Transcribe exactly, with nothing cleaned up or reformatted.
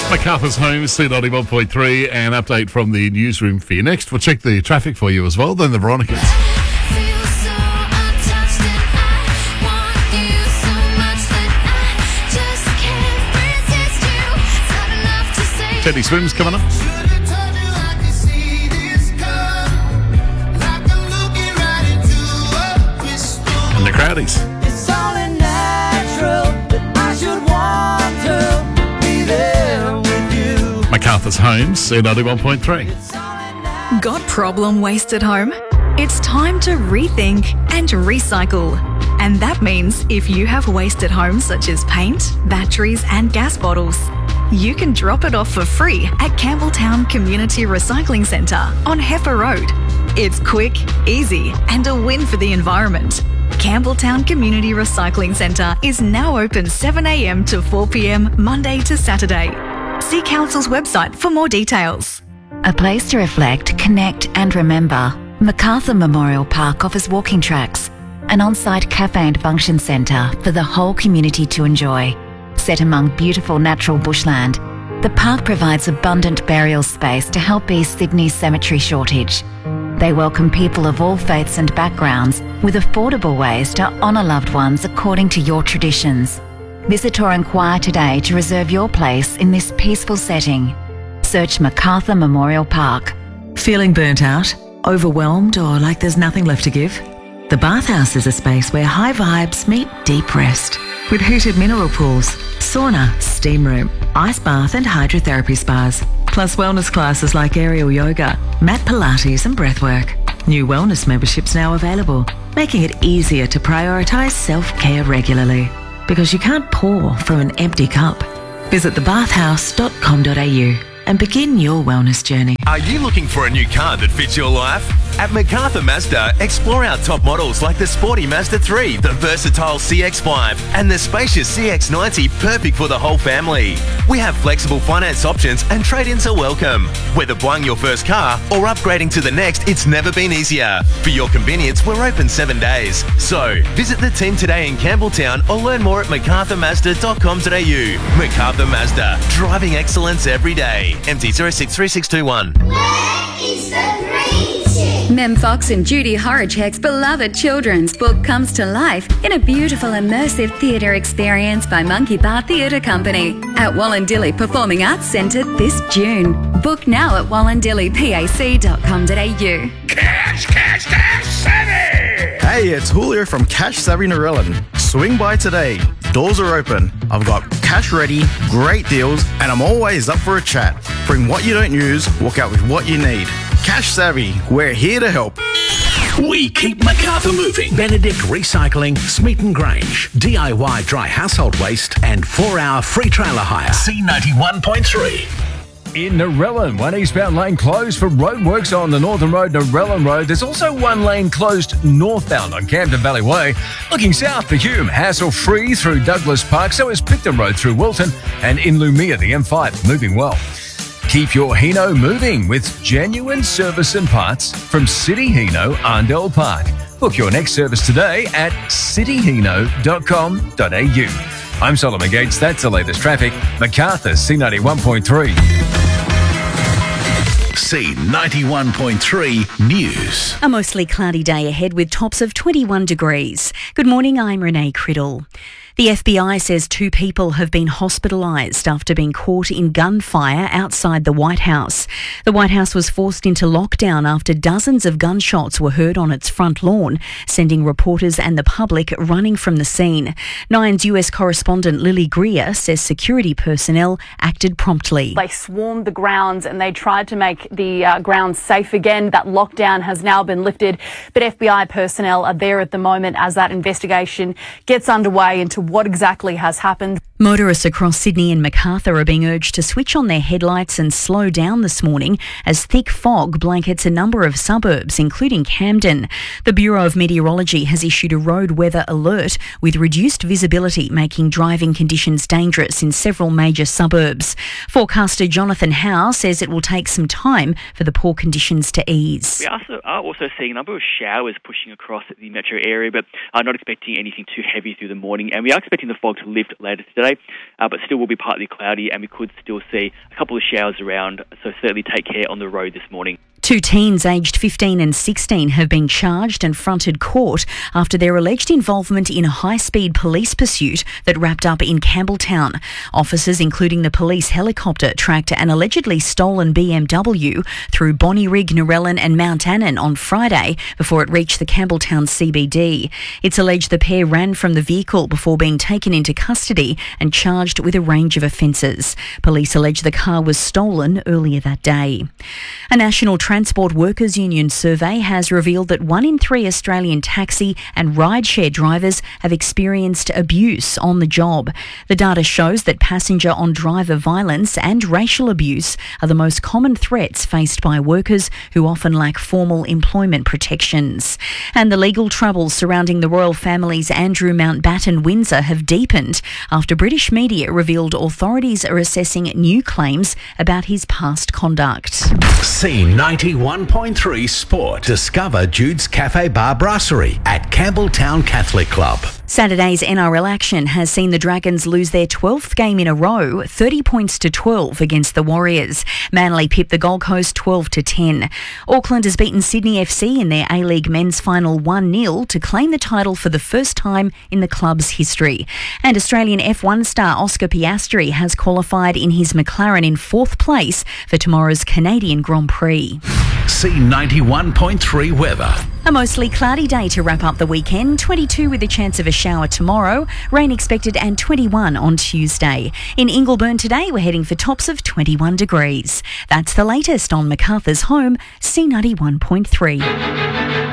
Macarthur's Home, C ninety-one point three, and update from the newsroom for you next. We'll check the traffic for you as well, then the Veronicas. Teddy Swims coming up. And the Crowdies. It's only natural that I should want to be there with you. Macarthur's Home, C ninety-one point three. Got problem waste at home? It's time to rethink and recycle. And that means if you have waste at home such as paint, batteries and gas bottles, you can drop it off for free at Campbelltown Community Recycling Centre on Heifer Road. It's quick, easy and a win for the environment. Campbelltown Community Recycling Centre is now open seven a m to four p m Monday to Saturday. See Council's website for more details. A place to reflect, connect and remember. Macarthur Memorial Park offers walking tracks, an on-site cafe and function centre for the whole community to enjoy. Set among beautiful natural bushland, the park provides abundant burial space to help ease Sydney's cemetery shortage. They welcome people of all faiths and backgrounds with affordable ways to honour loved ones according to your traditions. Visit or inquire today to reserve your place in this peaceful setting. Search Macarthur Memorial Park. Feeling burnt out, overwhelmed or like there's nothing left to give? The Bathhouse is a space where high vibes meet deep rest. With heated mineral pools, sauna, steam room, ice bath and hydrotherapy spas. Plus wellness classes like aerial yoga, mat pilates and breathwork. New wellness memberships now available, making it easier to prioritise self-care regularly. Because you can't pour from an empty cup. Visit the bathhouse dot com dot a u and begin your wellness journey. Are you looking for a new car that fits your life? At Macarthur Mazda, explore our top models like the sporty Mazda three, the versatile C X five, and the spacious C X ninety, perfect for the whole family. We have flexible finance options and trade-ins are welcome. Whether buying your first car or upgrading to the next, it's never been easier. For your convenience, we're open seven days. So, visit the team today in Campbelltown or learn more at macarthur mazda dot com dot a u. Macarthur Mazda, driving excellence every day. M T zero six three six two one. Where is the green chick? Mem Fox and Judy Horacek's beloved children's book comes to life in a beautiful immersive theatre experience by Monkey Bar Theatre Company at Wallandilly Performing Arts Centre this June. Book now at wallandilly pac dot com dot a u. Cash, cash, cash, savvy! Hey, it's Julio from Cash Savvy Narellan. Swing by today. Doors are open. I've got cash ready, great deals, and I'm always up for a chat. Bring what you don't use, walk out with what you need. Cash Savvy, we're here to help. We keep Macarthur moving. Benedict Recycling, Smeaton Grange, D I Y dry household waste, and four-hour free trailer hire. C ninety-one point three. In Narellan, one eastbound lane closed for roadworks on the Northern Road, Narellan Road. There's also one lane closed northbound on Camden Valley Way. Looking south for Hume, hassle-free through Douglas Park. So is Picton Road through Wilton, and in Lumia, the M five moving well. Keep your Hino moving with genuine service and parts from City Hino, Arndell Park. Book your next service today at city hino dot com dot a u. I'm Solomon Gates. That's the latest traffic. Macarthur, C ninety-one point three. C ninety-one point three News. A mostly cloudy day ahead with tops of twenty-one degrees. Good morning, I'm Renee Criddle. The F B I says two people have been hospitalised after being caught in gunfire outside the White House. The White House was forced into lockdown after dozens of gunshots were heard on its front lawn, sending reporters and the public running from the scene. Nine's U S correspondent Lily Greer says security personnel acted promptly. They swarmed the grounds and they tried to make the uh, grounds safe again. That lockdown has now been lifted, but F B I personnel are there at the moment as that investigation gets underway into what exactly has happened. Motorists across Sydney and Macarthur are being urged to switch on their headlights and slow down this morning as thick fog blankets a number of suburbs, including Camden. The Bureau of Meteorology has issued a road weather alert with reduced visibility, making driving conditions dangerous in several major suburbs. Forecaster Jonathan Howe says it will take some time for the poor conditions to ease. We also are also seeing a number of showers pushing across the metro area, but are not expecting anything too heavy through the morning, and we are expecting the fog to lift later today. Saturday, uh, but still will be partly cloudy, and we could still see a couple of showers around, so certainly take care on the road this morning. Two teens aged fifteen and sixteen have been charged and fronted court after their alleged involvement in a high-speed police pursuit that wrapped up in Campbelltown. Officers, including the police helicopter, tracked an allegedly stolen B M W through Bonnyrigg, Narellan and Mount Annan on Friday before it reached the Campbelltown C B D. It's alleged the pair ran from the vehicle before being taken into custody and charged with a range of offences. Police allege the car was stolen earlier that day. A national Transport Workers Union survey has revealed that one in three Australian taxi and rideshare drivers have experienced abuse on the job. The data shows that passenger-on-driver violence and racial abuse are the most common threats faced by workers who often lack formal employment protections. And the legal troubles surrounding the royal family's Andrew Mountbatten Windsor have deepened after British media revealed authorities are assessing new claims about his past conduct. C ninety-one point three Sport. Discover Jude's Cafe Bar Brasserie at Campbelltown Catholic Club. Saturday's N R L action has seen the Dragons lose their twelfth game in a row, thirty points to twelve against the Warriors. Manly pipped the Gold Coast twelve to ten. Auckland has beaten Sydney F C in their A-League men's final one nil to claim the title for the first time in the club's history. And Australian F one star Oscar Piastri has qualified in his McLaren in fourth place for tomorrow's Canadian Grand Prix. C ninety-one point three weather. A mostly cloudy day to wrap up the weekend, twenty-two with a chance of a shower tomorrow, rain expected and twenty-one on Tuesday. In Ingleburn today, we're heading for tops of twenty-one degrees. That's the latest on Macarthur's Home, C ninety-one point three.